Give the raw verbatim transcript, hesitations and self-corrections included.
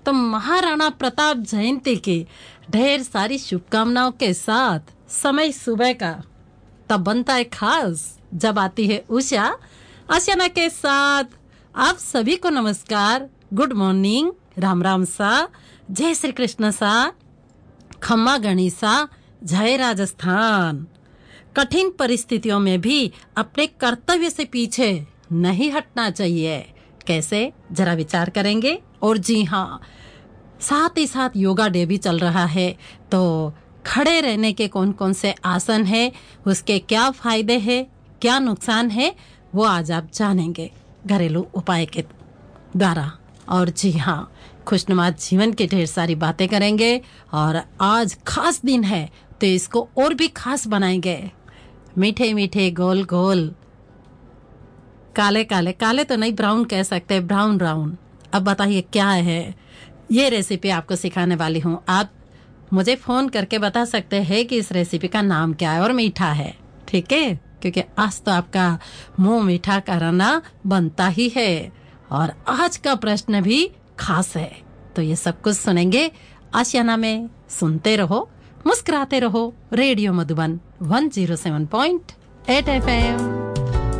तो महाराणा प्रताप जयंती की ढेर सारी शुभकामनाओं के साथ समय सुबह का तब बनता है खास जब आती है उषा आशियाना के साथ। आप सभी को नमस्कार, गुड मॉर्निंग, राम राम सा, जय श्री कृष्ण सा, खम्मा गणिसा, जय राजस्थान। कठिन परिस्थितियों में भी अपने कर्तव्य से पीछे नहीं हटना चाहिए। कैसे, जरा विचार करेंगे। और जी हाँ, साथ ही साथ योगा डे भी चल रहा है, तो खड़े रहने के कौन कौन से आसन है, उसके क्या फायदे हैं, क्या नुकसान है, वो आज आप जानेंगे घरेलू उपाय के द्वारा। और जी हाँ, खुशनुमा जीवन की ढेर सारी बातें करेंगे। और आज खास दिन है तो इसको और भी खास बनाएंगे। मीठे मीठे गोल गोल, काले काले, काले तो नहीं ब्राउन कह सकते, ब्राउन ब्राउन। अब बताइए क्या है ये रेसिपी आपको सिखाने वाली हूँ। आप मुझे फोन करके बता सकते हैं कि इस रेसिपी का नाम क्या है और मीठा है, ठीक है, क्योंकि आज तो आपका मुंह मीठा करना बनता ही है। और आज का प्रश्न भी खास है, तो ये सब कुछ सुनेंगे आशियाना में। सुनते रहो, मुस्कुराते रहो। Radio Madhuban one zero seven point eight F M.